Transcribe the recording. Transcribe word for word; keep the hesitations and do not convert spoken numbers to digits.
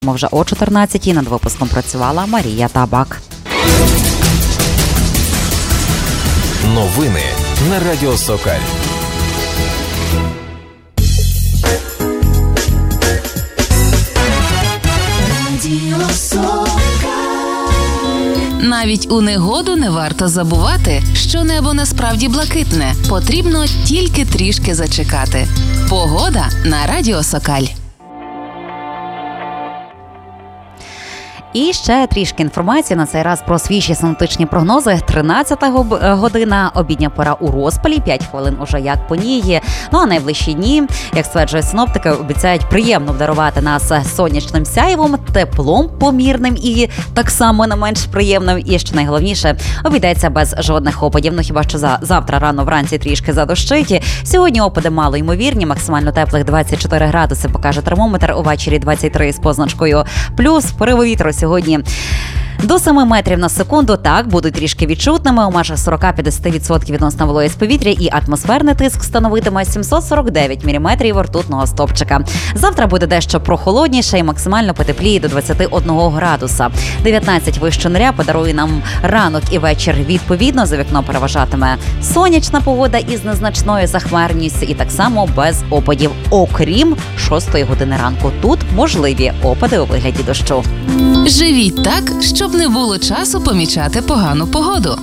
Вже о чотирнадцятій над випуском працювала Марія Табак. Новини на Радіо Сокаль. Навіть у негоду не варто забувати, що небо насправді блакитне. Потрібно тільки трішки зачекати. Погода на Радіо Сокаль. І ще трішки інформації, на цей раз про свіжі синоптичні прогнози. тринадцята година, обідня пора у розпалі, п'ять хвилин уже як по ній. Ну а найближчі дні, як стверджують синоптики, обіцяють приємно обдарувати нас сонячним сяйвом, теплом помірним і так само не менш приємним. І що найголовніше, обійдеться без жодних опадів. Ну хіба що за завтра рано вранці трішки задощить. Сьогодні опади мало ймовірні, максимально теплих двадцять чотири градуси покаже термометр, увечері двадцять три з позначкою плюс. Пориви вітру сьогодні до семи метрів на секунду, так, будуть трішки відчутними, у межах сорок-п'ятдесят відсотків відносно вологість повітря, і атмосферний тиск становитиме сімсот сорок дев'ять міліметрів ртутного стовпчика. Завтра буде дещо прохолодніше і максимально потепліє до двадцять один градуса. дев'ятнадцять вище нуля подарує нам ранок і вечір відповідно. За вікном переважатиме сонячна погода із незначною захмарністю і так само без опадів, окрім шостої години ранку. Тут можливі опади у вигляді дощу. Живіть так, щоб не було часу помічати погану погоду.